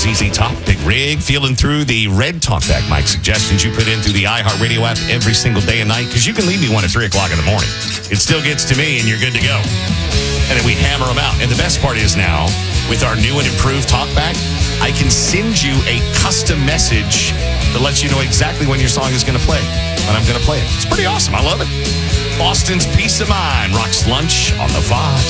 ZZ Top, Big Rig, feeling through the red talkback mic suggestions you put in through the iHeartRadio app every single day and night, because you can leave me one at 3 o'clock in the morning. It still gets to me, and you're good to go. And then we hammer them out. And the best part is now, with our new and improved talkback, I can send you a custom message that lets you know exactly when your song is going to play, when I'm going to play it. It's pretty awesome. I love it. Boston's Peace of Mind rocks lunch on the Fox.